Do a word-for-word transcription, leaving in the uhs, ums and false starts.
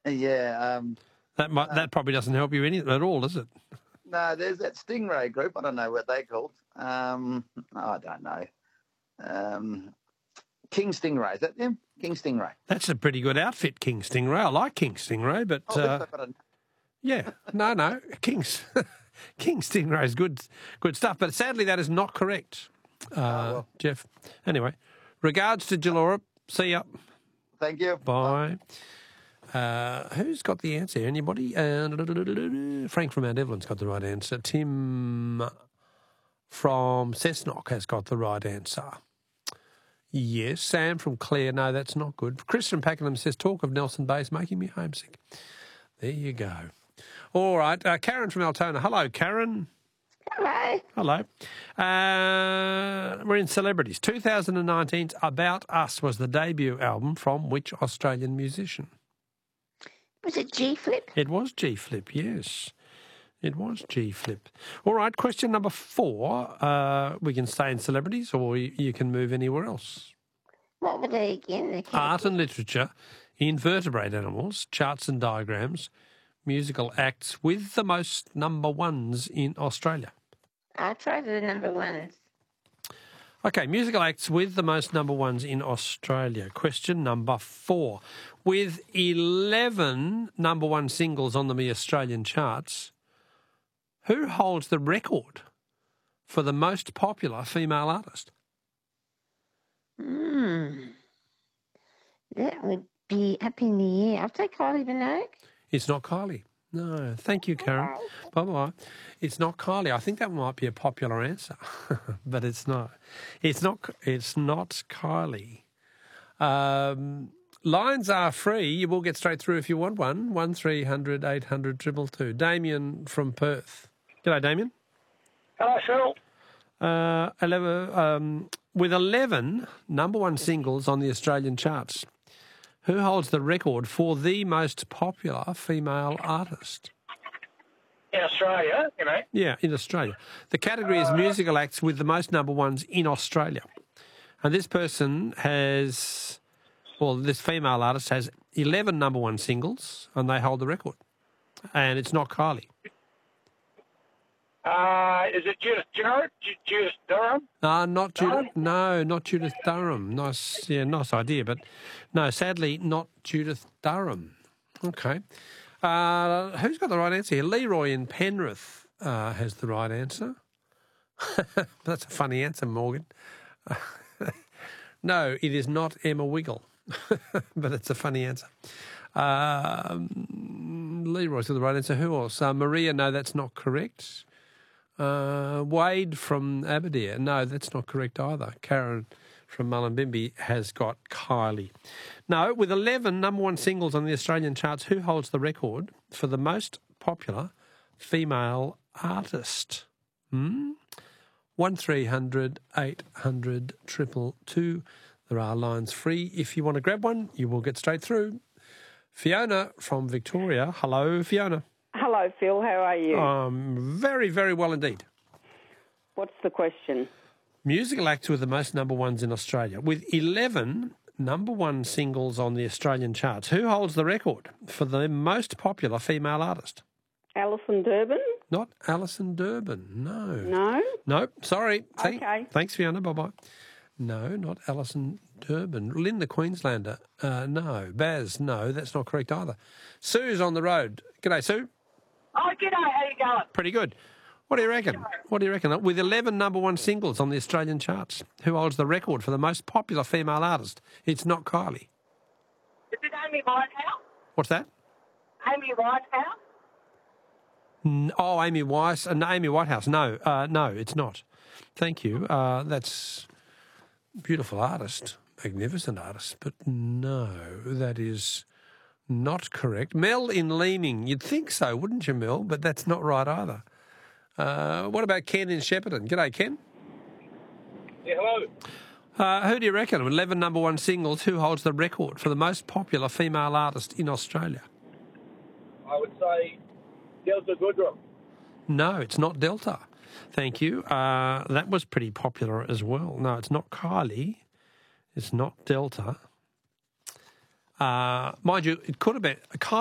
Yeah. Um, That might, uh, that probably doesn't help you any at all, does it? no, there's that Stingray group. I don't know what they're called. Um, I don't know. Um, King Stingray, is that them? King Stingray. That's a pretty good outfit, King Stingray. I like King Stingray, but Oh, uh, they've got a... yeah, no, no, King's King Stingray's good, good stuff. But sadly, that is not correct, uh, Oh, well. Jeff. Anyway, regards to Jalora. See ya. Thank you. Bye. Uh, who's got the answer? Anybody? Uh, Frank from Mount Evelyn's got the right answer. Tim from Cessnock has got the right answer. Yes. Sam from Clare, no, that's not good. Chris from Pakenham says, talk of Nelson Bay is making me homesick. There you go. All right. Uh, Karen from Altona. Hello, Karen. Hello. Hello. Uh, we're in celebrities. twenty nineteen's About Us was the debut album from which Australian musician? Was it G-Flip? It was G-Flip, yes. It was G-Flip. All right, question number four. Uh, we can stay in celebrities or you, you can move anywhere else. What were they again? The Art and literature, invertebrate animals, charts and diagrams, musical acts with the most number ones in Australia. I'll try the number ones. Okay, musical acts with the most number ones in Australia. Question number four. With eleven number one singles on the Australian charts, who holds the record for the most popular female artist? Hmm. That would be up in the air. I'll take Kylie Minogue. It's not Kylie. No. Thank you, Karen. Bye-bye. It's not Kylie. I think that might be a popular answer, but it's not. It's not It's not Kylie. Um, lines are free. You will get straight through if you want one. one three hundred eight hundred two two two. Damien from Perth. G'day, Damien. Hello, Phil. Uh, eleven, um, with eleven number one singles on the Australian charts, who holds the record for the most popular female artist? In Australia, you know. Yeah, in Australia. The category is musical acts with the most number ones in Australia. And this person has, well, this female artist has eleven number one singles and they hold the record. And it's not Kylie. Uh, is it Judith Jarrett? Ju- Judith Durham? Uh, not Judith. No, not Judith Durham. Nice, yeah, nice idea, but no, sadly, not Judith Durham. Okay. Uh, who's got the right answer here? Leroy in Penrith uh, has the right answer. That's a funny answer, Morgan. No, it is not Emma Wiggle, but it's a funny answer. Um, Leroy's got the right answer. Who else? Uh, Maria, no, that's not correct. Uh, Wade from Aberdeen. No, that's not correct either. Karen from Mullumbimby has got Kylie. No, with eleven number one singles on the Australian charts, who holds the record for the most popular female artist? Hmm? one three hundred eight hundred two two two. There are lines free. If you want to grab one, you will get straight through. Fiona from Victoria. Hello, Fiona. Hello, Phil. How are you? Um, very, very well indeed. What's the question? Musical acts with the most number ones in Australia. With eleven number one singles on the Australian charts, who holds the record for the most popular female artist? Alison Durbin? Not Alison Durbin, no. No? No, sorry. Thank, Okay. Thanks, Fiona. Bye-bye. No, not Alison Durbin. Lynn the Queenslander, uh, no. Baz, no, that's not correct either. Sue's on the road. G'day, Sue. Oh, g'day. How you going? Pretty good. What do you reckon? What do you reckon? With eleven number one singles on the Australian charts, who holds the record for the most popular female artist? It's not Kylie. Is it Amy Winehouse? What's that? Amy Winehouse? N- Oh, Amy Weiss. Uh, no, Amy Whitehouse. No, uh, no, it's not. Thank you. Uh, that's a beautiful artist, magnificent artist, but no, that is not correct. Mel in Leeming. You'd think so, wouldn't you, Mel? But that's not right either. Uh, what about Ken in Shepparton? G'day, Ken. Yeah, hello. Uh, who do you reckon? eleven number one singles. Who holds the record for the most popular female artist in Australia? I would say Delta Goodrum. No, it's not Delta. Thank you. Uh, that was pretty popular as well. No, it's not Kylie. It's not Delta. Uh, mind you, it could have been...